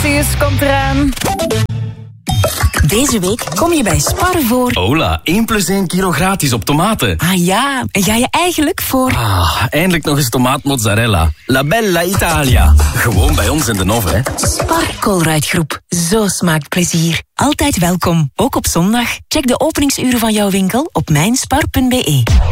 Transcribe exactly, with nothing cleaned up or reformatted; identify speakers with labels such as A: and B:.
A: Celsius komt eraan.
B: Deze week kom je bij Spar voor...
C: Hola, één plus één kilo gratis op tomaten.
B: Ah ja, en ga je eigenlijk voor...
C: Ah, eindelijk nog eens tomaatmozzarella. La bella Italia. Gewoon bij ons in de oven, hè.
B: Spar Colruyt Groep. Zo smaakt plezier. Altijd welkom, ook op zondag. Check de openingsuren van jouw winkel op mijnspar punt be.